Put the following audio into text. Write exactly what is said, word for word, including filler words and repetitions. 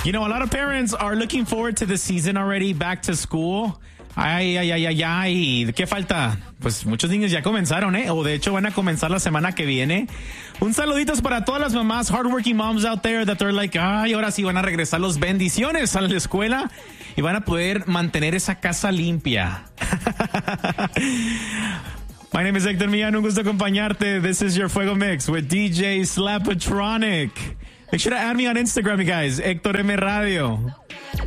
You know, a lot of parents are looking forward to the season already, back to school. Ay, ay, ay, ay, ay. ¿Qué falta? Pues muchos niños ya comenzaron, ¿eh? O de hecho van a comenzar la semana que viene. Un saludito para todas las mamás, hardworking moms out there that they're like, ay, ahora sí van a regresar los bendiciones a la escuela y van a poder mantener esa casa limpia. My name is Hector Millán. Un gusto acompañarte. This is your Fuego Mix with D J Slapatronic. Make sure to add me on Instagram, you guys. Hector M Radio.